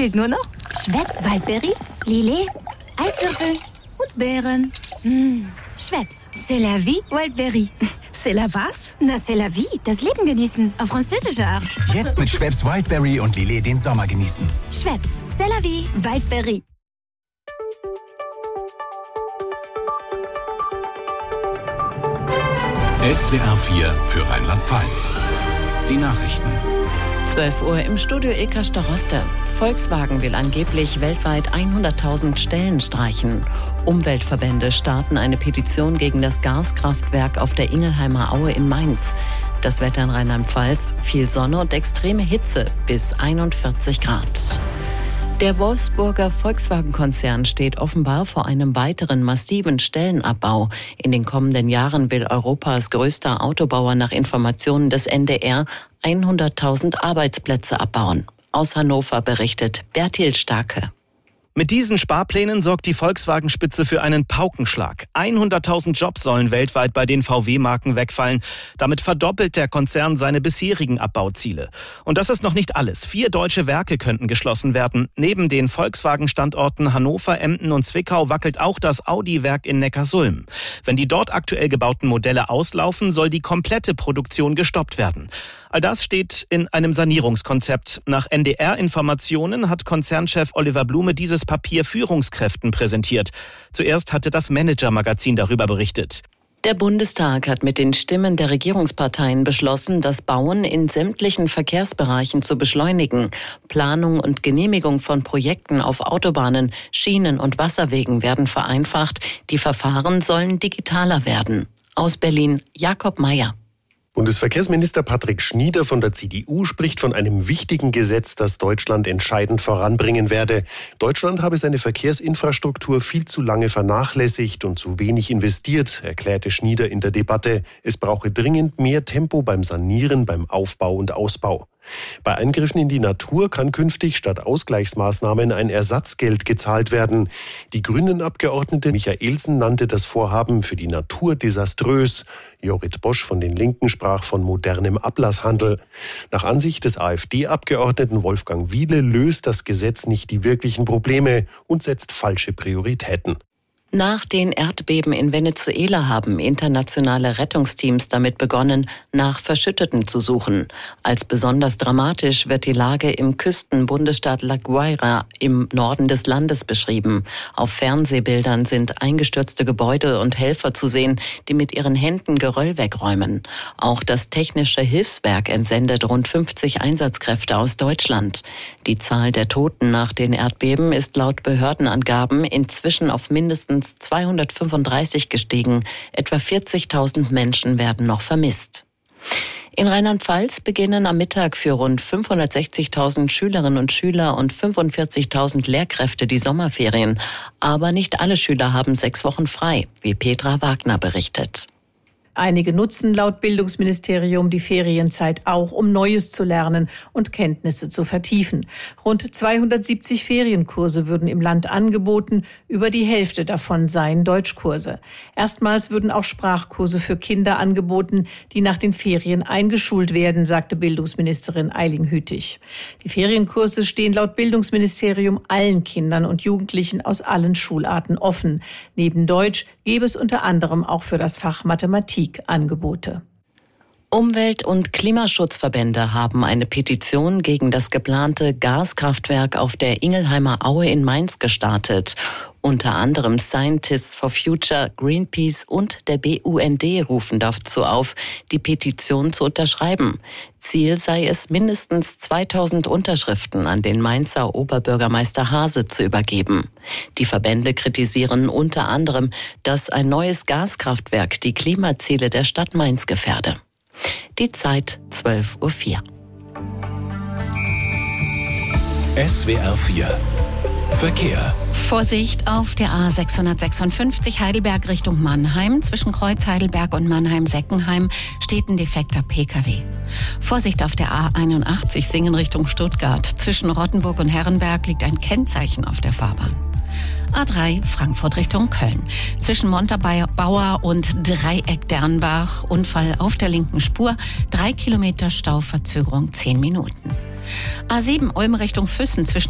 fehlt nur noch Schweppes Waldberry, Lillet, Eiswürfel und Beeren. Schweppes, c'est la vie, Wildberry. C'est la was? Na, c'est la vie, das Leben genießen, auf französische Art. Jetzt mit Schweppes Wildberry und Lillet den Sommer genießen. Schweppes, c'est la vie, Wildberry. SWR 4 für Rheinland-Pfalz. Die Nachrichten. 12 Uhr im Studio Ilka Staroste. Volkswagen will angeblich weltweit 100.000 Stellen streichen. Umweltverbände starten eine Petition gegen das Gaskraftwerk auf der Ingelheimer Aue in Mainz. Das Wetter in Rheinland-Pfalz, viel Sonne und extreme Hitze bis 41 Grad. Der Wolfsburger Volkswagen-Konzern steht offenbar vor einem weiteren massiven Stellenabbau. In den kommenden Jahren will Europas größter Autobauer nach Informationen des NDR 100.000 Arbeitsplätze abbauen. Aus Hannover berichtet Bertil Starke. Mit diesen Sparplänen sorgt die Volkswagen-Spitze für einen Paukenschlag. 100.000 Jobs sollen weltweit bei den VW-Marken wegfallen. Damit verdoppelt der Konzern seine bisherigen Abbauziele. Und das ist noch nicht alles. 4 deutsche Werke könnten geschlossen werden. Neben den Volkswagen-Standorten Hannover, Emden und Zwickau wackelt auch das Audi-Werk in Neckarsulm. Wenn die dort aktuell gebauten Modelle auslaufen, soll die komplette Produktion gestoppt werden. All das steht in einem Sanierungskonzept. Nach NDR-Informationen hat Konzernchef Oliver Blume dieses Papier Führungskräften präsentiert. Zuerst hatte das Manager-Magazin darüber berichtet. Der Bundestag hat mit den Stimmen der Regierungsparteien beschlossen, das Bauen in sämtlichen Verkehrsbereichen zu beschleunigen. Planung und Genehmigung von Projekten auf Autobahnen, Schienen und Wasserwegen werden vereinfacht. Die Verfahren sollen digitaler werden. Aus Berlin, Jakob Mayer. Bundesverkehrsminister Patrick Schnieder von der CDU spricht von einem wichtigen Gesetz, das Deutschland entscheidend voranbringen werde. Deutschland habe seine Verkehrsinfrastruktur viel zu lange vernachlässigt und zu wenig investiert, erklärte Schnieder in der Debatte. Es brauche dringend mehr Tempo beim Sanieren, beim Aufbau und Ausbau. Bei Eingriffen in die Natur kann künftig statt Ausgleichsmaßnahmen ein Ersatzgeld gezahlt werden. Die Grünen-Abgeordnete Michaelsen nannte das Vorhaben für die Natur desaströs. Jorrit Bosch von den Linken sprach von modernem Ablasshandel. Nach Ansicht des AfD-Abgeordneten Wolfgang Wiele löst das Gesetz nicht die wirklichen Probleme und setzt falsche Prioritäten. Nach den Erdbeben in Venezuela haben internationale Rettungsteams damit begonnen, nach Verschütteten zu suchen. Als besonders dramatisch wird die Lage im Küstenbundesstaat La Guaira im Norden des Landes beschrieben. Auf Fernsehbildern sind eingestürzte Gebäude und Helfer zu sehen, die mit ihren Händen Geröll wegräumen. Auch das Technische Hilfswerk entsendet rund 50 Einsatzkräfte aus Deutschland. Die Zahl der Toten nach den Erdbeben ist laut Behördenangaben inzwischen auf mindestens 235 gestiegen. Etwa 40.000 Menschen werden noch vermisst. In Rheinland-Pfalz beginnen am Mittag für rund 560.000 Schülerinnen und Schüler und 45.000 Lehrkräfte die Sommerferien. Aber nicht alle Schüler haben 6 Wochen frei, wie Petra Wagner berichtet. Einige nutzen laut Bildungsministerium die Ferienzeit auch, um Neues zu lernen und Kenntnisse zu vertiefen. Rund 270 Ferienkurse würden im Land angeboten, über die Hälfte davon seien Deutschkurse. Erstmals würden auch Sprachkurse für Kinder angeboten, die nach den Ferien eingeschult werden, sagte Bildungsministerin Eiling-Hütig. Die Ferienkurse stehen laut Bildungsministerium allen Kindern und Jugendlichen aus allen Schularten offen. Neben Deutsch gäbe es unter anderem auch für das Fach Mathematik Angebote. Umwelt- und Klimaschutzverbände haben eine Petition gegen das geplante Gaskraftwerk auf der Ingelheimer Aue in Mainz gestartet. Unter anderem Scientists for Future, Greenpeace und der BUND rufen dazu auf, die Petition zu unterschreiben. Ziel sei es, mindestens 2000 Unterschriften an den Mainzer Oberbürgermeister Haase zu übergeben. Die Verbände kritisieren unter anderem, dass ein neues Gaskraftwerk die Klimaziele der Stadt Mainz gefährde. Die Zeit 12:04 Uhr. SWR 4 Verkehr. Vorsicht auf der A656 Heidelberg Richtung Mannheim. Zwischen Kreuz Heidelberg und Mannheim-Seckenheim steht ein defekter Pkw. Vorsicht auf der A81 Singen Richtung Stuttgart. Zwischen Rottenburg und Herrenberg liegt ein Kennzeichen auf der Fahrbahn. A3 Frankfurt Richtung Köln. Zwischen Montabaur und Dreieck Dernbach Unfall auf der linken Spur. 3 Kilometer Stauverzögerung 10 Minuten. A7 Ulm Richtung Füssen zwischen